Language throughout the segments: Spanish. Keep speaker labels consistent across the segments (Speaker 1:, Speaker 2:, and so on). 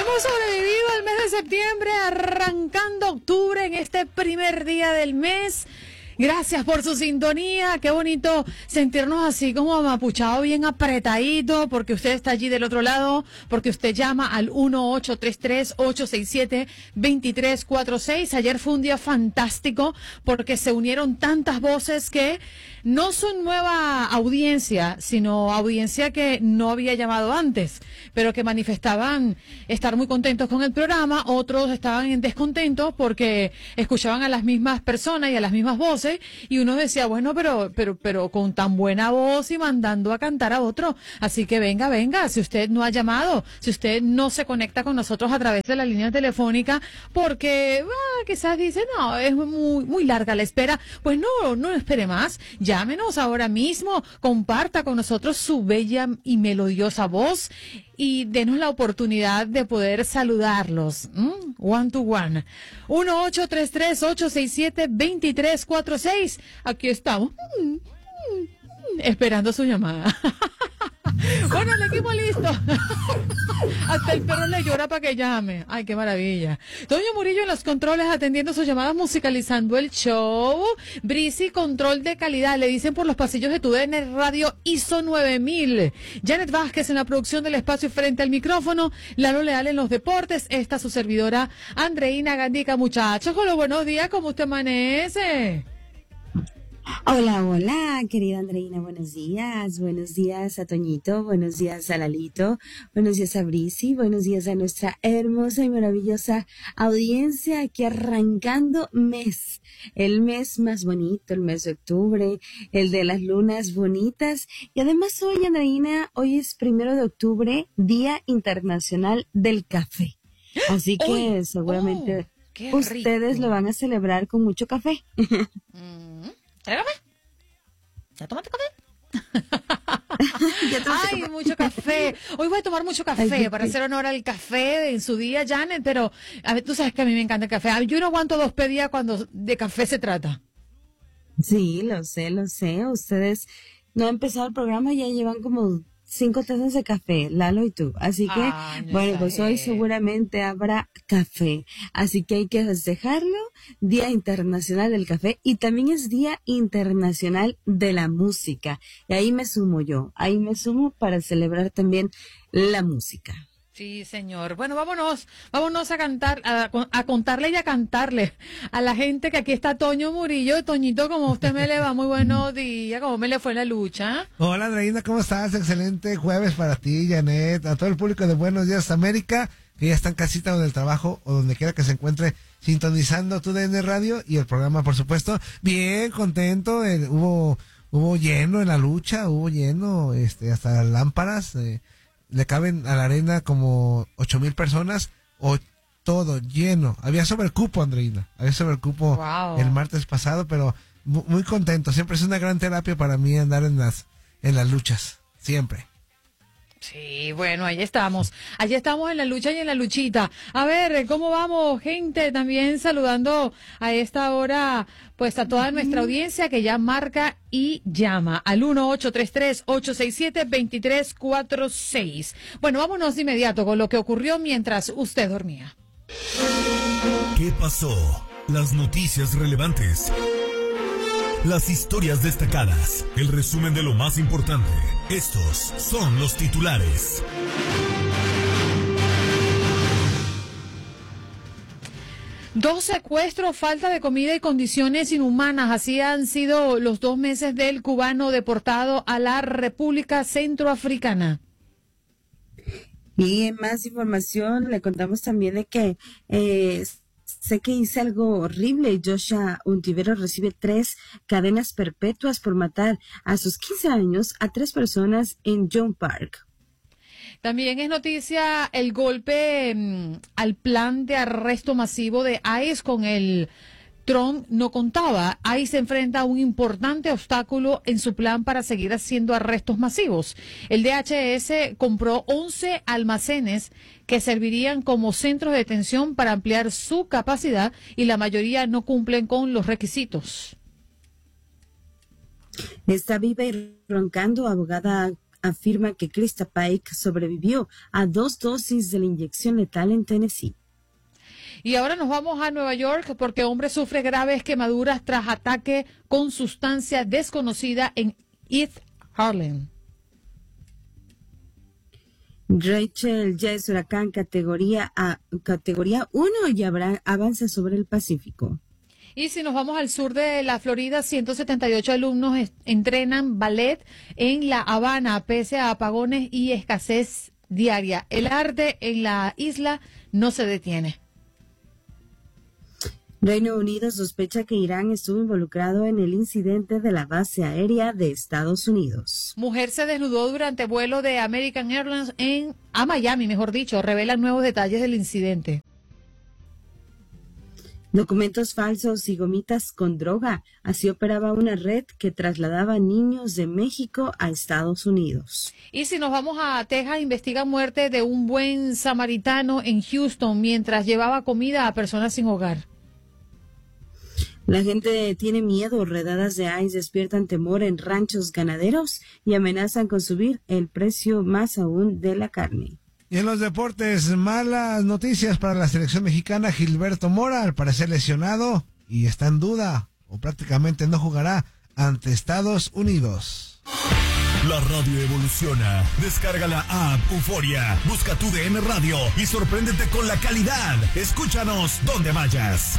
Speaker 1: Hemos sobrevivido al mes de septiembre, arrancando octubre en este primer día del mes. Gracias por su sintonía, qué bonito sentirnos así como amapuchado, bien apretadito, porque usted está allí del otro lado, porque usted llama al 1-833-867-2346. Ayer fue un día fantástico porque se unieron tantas voces que no son nueva audiencia, sino audiencia que no había llamado antes, pero que manifestaban estar muy contentos con el programa. Otros estaban en descontentos porque escuchaban a las mismas personas y a las mismas voces, y uno decía, bueno, pero con tan buena voz y mandando a cantar a otro. Así que venga, si usted no ha llamado, si usted no se conecta con nosotros a través de la línea telefónica, porque quizás dice, no, es muy larga la espera, pues no espere más. Llámenos ahora mismo, comparta con nosotros su bella y melodiosa voz y denos la oportunidad de poder saludarlos. One to one. 1-833-867-2346. Aquí estamos. Esperando su llamada. Bueno, el equipo listo. Hasta el perro le llora para que llame. Ay, qué maravilla. Toño Murillo en los controles atendiendo sus llamadas, musicalizando el show. Brisi, control de calidad. Le dicen por los pasillos de TUDN Radio ISO 9000. Janet Vázquez en la producción del espacio frente al micrófono. Lalo Leal en los deportes. Esta su servidora Andreina Gandica. Muchachos, con los buenos días, ¿cómo usted amanece?
Speaker 2: Hola, querida Andreina, buenos días a Toñito, buenos días a Lalito, buenos días a Brisi, buenos días a nuestra hermosa y maravillosa audiencia aquí arrancando el mes más bonito, el mes de octubre, el de las lunas bonitas, y además hoy, Andreina, hoy es 1 de octubre, Día Internacional del Café, así que seguramente ustedes lo van a celebrar con mucho café.
Speaker 1: Tráigame. ¿Ya tomaste café? Ay, mucho café. Hoy voy a tomar mucho café para hacer honor al café en su día, Janet, pero a ver, tú sabes que a mí me encanta el café. Yo no aguanto 2 pedidas cuando de café se trata.
Speaker 2: Sí, lo sé. Ustedes no han empezado el programa, ya llevan como 5 tazas de café, Lalo y tú. Así que, bueno, pues hoy seguramente habrá café. Así que hay que festejarlo. Día Internacional del Café, y también es Día Internacional de la Música. Y ahí me sumo para celebrar también la música.
Speaker 1: Sí, señor. Bueno, vámonos a cantar, a contarle y a cantarle a la gente que aquí está Toño Murillo. Toñito, como usted me le va, muy buenos días, ¿cómo me le fue la lucha?
Speaker 3: Hola, Andreina, ¿cómo estás? Excelente jueves para ti, Janet, a todo el público de Buenos Días América, que ya está en casita o en el trabajo o donde quiera que se encuentre sintonizando TUDN Radio y el programa, por supuesto. Bien contento, hubo lleno en la lucha, hasta lámparas, le caben a la arena como 8,000 personas, o todo lleno. Había sobrecupo, Andreina. Wow. El martes pasado, pero muy contento. Siempre es una gran terapia para mí andar en las luchas. Siempre.
Speaker 1: Sí, bueno, ahí estamos en la lucha y en la luchita. A ver, ¿cómo vamos, gente? También saludando a esta hora, pues a toda nuestra audiencia que ya marca y llama al 1-833-867-2346. Bueno, vámonos de inmediato con lo que ocurrió mientras usted dormía.
Speaker 4: ¿Qué pasó? Las noticias relevantes. Las historias destacadas, el resumen de lo más importante. Estos son los titulares.
Speaker 1: Dos secuestros, falta de comida y condiciones inhumanas. Así han sido los 2 meses del cubano deportado a la República Centroafricana.
Speaker 2: Y en más información le contamos también de que sé que hice algo horrible. Joshua Untivero recibe 3 cadenas perpetuas por matar a sus 15 años a 3 personas en John Park.
Speaker 1: También es noticia el golpe al plan de arresto masivo de ICE con el Trump no contaba. Ahí se enfrenta a un importante obstáculo en su plan para seguir haciendo arrestos masivos. El DHS compró 11 almacenes que servirían como centros de detención para ampliar su capacidad y la mayoría no cumplen con los requisitos.
Speaker 2: Está viva y roncando, abogada afirma que Krista Pike sobrevivió a 2 dosis de la inyección letal en Tennessee.
Speaker 1: Y ahora nos vamos a Nueva York porque hombre sufre graves quemaduras tras ataque con sustancia desconocida en East Harlem.
Speaker 2: Rachel ya es huracán categoría 1 y avanza sobre el Pacífico.
Speaker 1: Y si nos vamos al sur de la Florida, 178 alumnos entrenan ballet en La Habana pese a apagones y escasez diaria. El arte en la isla no se detiene.
Speaker 2: Reino Unido sospecha que Irán estuvo involucrado en el incidente de la base aérea de Estados Unidos.
Speaker 1: Mujer se desnudó durante vuelo de American Airlines a Miami, mejor dicho, revelan nuevos detalles del incidente.
Speaker 2: Documentos falsos y gomitas con droga. Así operaba una red que trasladaba niños de México a Estados Unidos.
Speaker 1: Y si nos vamos a Texas, investiga muerte de un buen samaritano en Houston mientras llevaba comida a personas sin hogar.
Speaker 2: La gente tiene miedo. Redadas de ICE despiertan temor en ranchos ganaderos y amenazan con subir el precio más aún de la carne.
Speaker 3: Y en los deportes, malas noticias para la selección mexicana. Gilberto Mora, al parecer lesionado y está en duda o prácticamente no jugará ante Estados Unidos.
Speaker 4: La radio evoluciona. Descarga la app Euforia, busca tu DN Radio y sorpréndete con la calidad. Escúchanos donde vayas.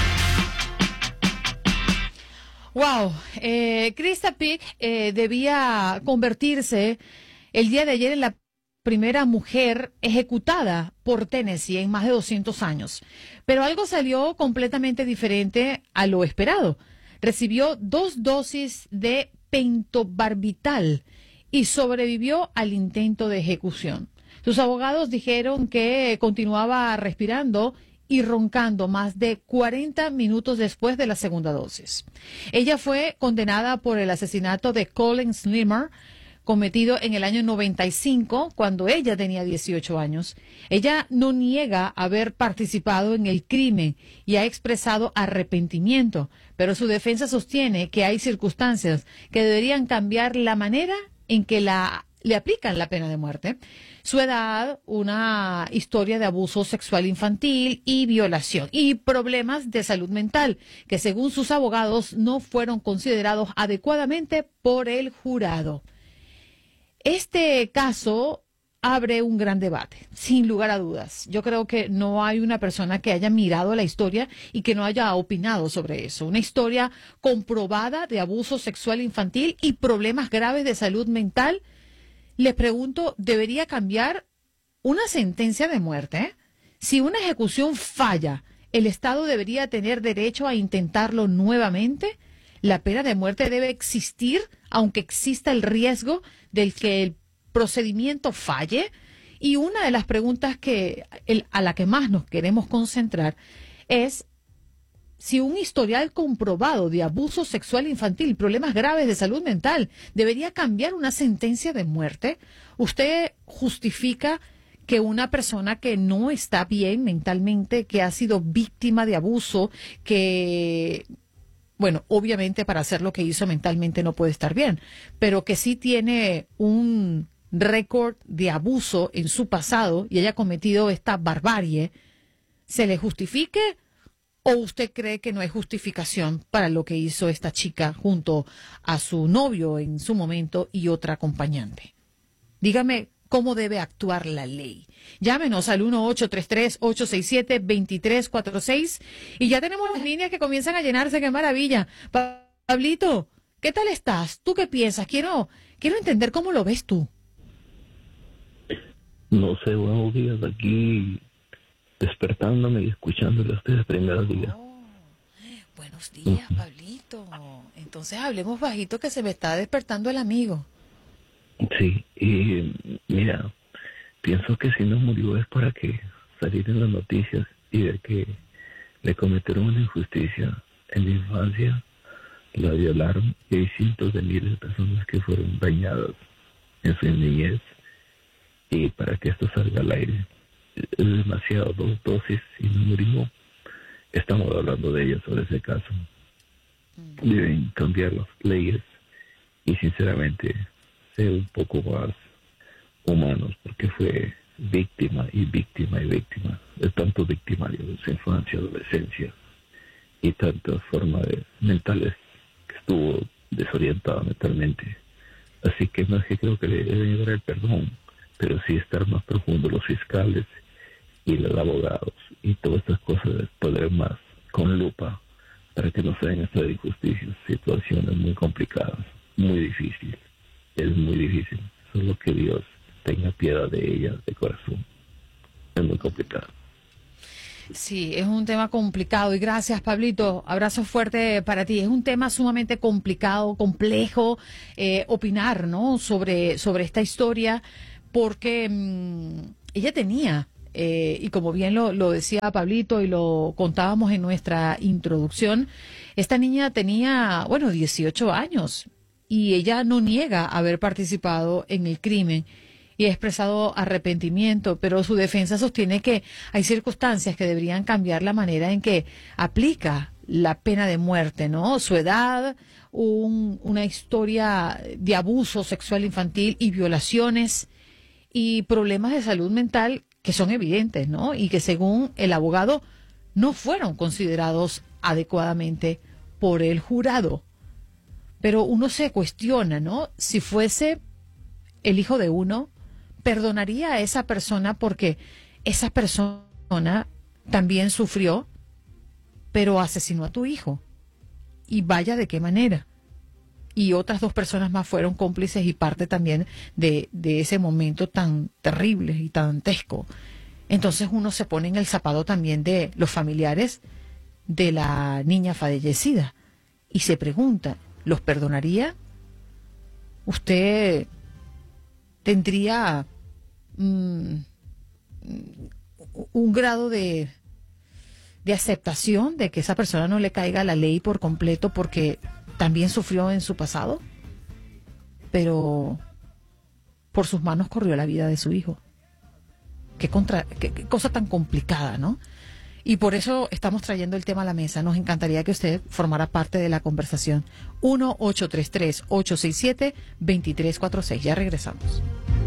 Speaker 1: Wow, Krista Pike debía convertirse el día de ayer en la primera mujer ejecutada por Tennessee en más de 200 años. Pero algo salió completamente diferente a lo esperado. Recibió 2 dosis de pentobarbital y sobrevivió al intento de ejecución. Sus abogados dijeron que continuaba respirando y roncando más de 40 minutos después de la segunda dosis. Ella fue condenada por el asesinato de Colin Slimmer, cometido en el año 95, cuando ella tenía 18 años. Ella no niega haber participado en el crimen y ha expresado arrepentimiento, pero su defensa sostiene que hay circunstancias que deberían cambiar la manera en que le aplican la pena de muerte. Su edad, una historia de abuso sexual infantil y violación, y problemas de salud mental, que según sus abogados no fueron considerados adecuadamente por el jurado. Este caso abre un gran debate, sin lugar a dudas. Yo creo que no hay una persona que haya mirado la historia y que no haya opinado sobre eso. Una historia comprobada de abuso sexual infantil y problemas graves de salud mental. Les pregunto, ¿debería cambiar una sentencia de muerte? Si una ejecución falla, ¿el Estado debería tener derecho a intentarlo nuevamente? ¿La pena de muerte debe existir, aunque exista el riesgo de que el procedimiento falle? Y una de las preguntas a la que más nos queremos concentrar es si un historial comprobado de abuso sexual infantil, problemas graves de salud mental, debería cambiar una sentencia de muerte. ¿Usted justifica que una persona que no está bien mentalmente, que ha sido víctima de abuso, que, bueno, obviamente para hacer lo que hizo mentalmente no puede estar bien, pero que sí tiene un récord de abuso en su pasado y haya cometido esta barbarie, se le justifique? ¿O usted cree que no hay justificación para lo que hizo esta chica junto a su novio en su momento y otra acompañante? Dígame cómo debe actuar la ley. Llámenos al 1-833-867-2346 y ya tenemos las líneas que comienzan a llenarse. ¡Qué maravilla! Pablito, ¿qué tal estás? ¿Tú qué piensas? Quiero entender cómo lo ves tú.
Speaker 5: No sé, buenos días aquí, despertándome y escuchándole a ustedes primeros días.
Speaker 1: Buenos días, Pablito. Entonces hablemos bajito que se me está despertando el amigo.
Speaker 5: Sí, y mira, pienso que si no murió es para que salir en las noticias y ver que le cometieron una injusticia en la infancia, la violaron y hay cientos de miles de personas que fueron dañadas en su niñez, y para que esto salga al aire es demasiado. 2 dosis y no murió. Estamos hablando de ella sobre ese caso. Deben cambiar las leyes y sinceramente ser un poco más humanos, porque fue víctima y víctima y víctima de tanto victimario de su infancia, adolescencia y tantas formas mentales que estuvo desorientada mentalmente. Así que más que creo que le deben dar el perdón, pero sí estar más profundo los fiscales y los abogados y todas estas cosas, poder más con lupa para que no se den estas injusticias, situaciones muy complicadas, muy difíciles. Es muy difícil, solo que Dios tenga piedad de ella de corazón. Es muy complicado.
Speaker 1: Sí, es un tema complicado y gracias, Pablito. Abrazo fuerte para ti. Es un tema sumamente complicado, complejo, opinar, ¿no? sobre esta historia, porque ella tenía, y como bien lo decía Pablito y lo contábamos en nuestra introducción, esta niña tenía, 18 años y ella no niega haber participado en el crimen y ha expresado arrepentimiento, pero su defensa sostiene que hay circunstancias que deberían cambiar la manera en que aplica la pena de muerte, ¿no? Su edad, una historia de abuso sexual infantil y violaciones y problemas de salud mental que son evidentes, ¿no? Y que según el abogado no fueron considerados adecuadamente por el jurado. Pero uno se cuestiona, ¿no? Si fuese el hijo de uno, ¿perdonaría a esa persona porque esa persona también sufrió, pero asesinó a tu hijo? Y vaya de qué manera. Y otras 2 personas más fueron cómplices y parte también de ese momento tan terrible y tan dantesco. Entonces uno se pone en el zapato también de los familiares de la niña fallecida y se pregunta, ¿los perdonaría? ¿Usted tendría un grado de aceptación de que esa persona no le caiga la ley por completo porque también sufrió en su pasado, pero por sus manos corrió la vida de su hijo? Qué cosa tan complicada, ¿no? Y por eso estamos trayendo el tema a la mesa. Nos encantaría que usted formara parte de la conversación. 1-833-867-2346. Ya regresamos.